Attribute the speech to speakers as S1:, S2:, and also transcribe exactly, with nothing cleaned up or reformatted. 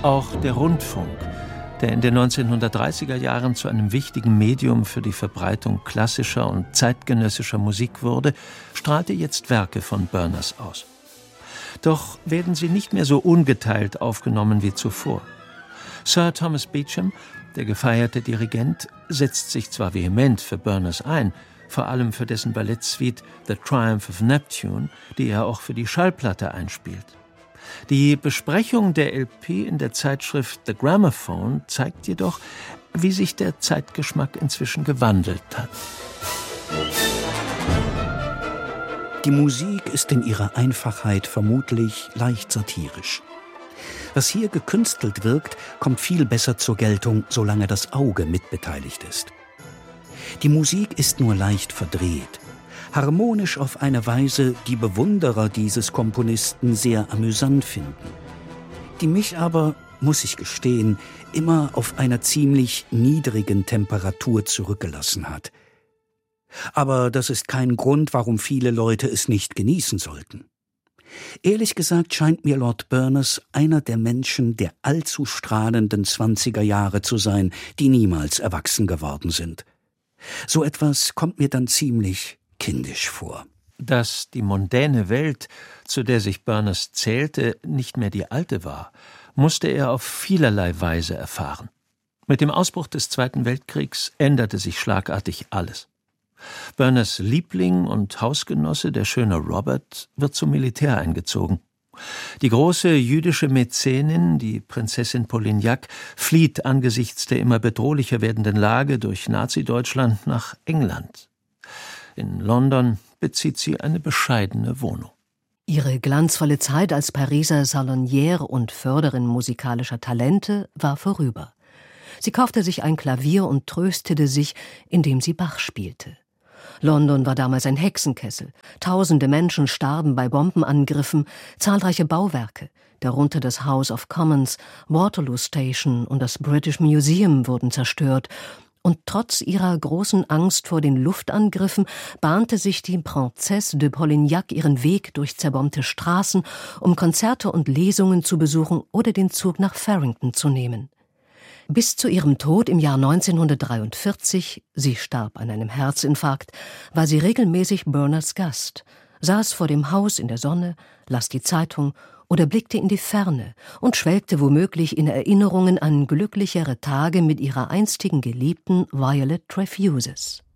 S1: Auch der Rundfunk, der in den neunzehnhundertdreißiger Jahren zu einem wichtigen Medium für die Verbreitung klassischer und zeitgenössischer Musik wurde, strahlte jetzt Werke von Berners aus. Doch werden sie nicht mehr so ungeteilt aufgenommen wie zuvor. Sir Thomas Beecham, der gefeierte Dirigent, setzt sich zwar vehement für Berners ein, vor allem für dessen Ballettsuite The Triumph of Neptune, die er auch für die Schallplatte einspielt. Die Besprechung der L P in der Zeitschrift The Gramophone zeigt jedoch, wie sich der Zeitgeschmack inzwischen gewandelt hat.
S2: Die Musik ist in ihrer Einfachheit vermutlich leicht satirisch. Was hier gekünstelt wirkt, kommt viel besser zur Geltung, solange das Auge mitbeteiligt ist. Die Musik ist nur leicht verdreht, harmonisch auf eine Weise, die Bewunderer dieses Komponisten sehr amüsant finden, die mich aber, muss ich gestehen, immer auf einer ziemlich niedrigen Temperatur zurückgelassen hat. Aber das ist kein Grund, warum viele Leute es nicht genießen sollten. Ehrlich gesagt scheint mir Lord Berners einer der Menschen der allzu strahlenden zwanziger Jahre zu sein, die niemals erwachsen geworden sind. So etwas kommt mir dann ziemlich kindisch vor.
S1: Dass die mondäne Welt, zu der sich Berners zählte, nicht mehr die alte war, musste er auf vielerlei Weise erfahren. Mit dem Ausbruch des Zweiten Weltkriegs änderte sich schlagartig alles. Berners Liebling und Hausgenosse, der schöne Robert, wird zum Militär eingezogen. Die große jüdische Mäzenin, die Prinzessin Polignac, flieht angesichts der immer bedrohlicher werdenden Lage durch Nazi-Deutschland nach England. In London bezieht sie eine bescheidene Wohnung.
S3: Ihre glanzvolle Zeit als Pariser Salonière und Förderin musikalischer Talente war vorüber. Sie kaufte sich ein Klavier und tröstete sich, indem sie Bach spielte. London war damals ein Hexenkessel. Tausende Menschen starben bei Bombenangriffen, zahlreiche Bauwerke, darunter das House of Commons, Waterloo Station und das British Museum wurden zerstört. Und trotz ihrer großen Angst vor den Luftangriffen bahnte sich die Princesse de Polignac ihren Weg durch zerbombte Straßen, um Konzerte und Lesungen zu besuchen oder den Zug nach Farringdon zu nehmen. Bis zu ihrem Tod im Jahr neunzehnhundertdreiundvierzig, sie starb an einem Herzinfarkt, war sie regelmäßig Berners Gast, saß vor dem Haus in der Sonne, las die Zeitung oder blickte in die Ferne und schwelgte womöglich in Erinnerungen an glücklichere Tage mit ihrer einstigen Geliebten Violet Trefusis.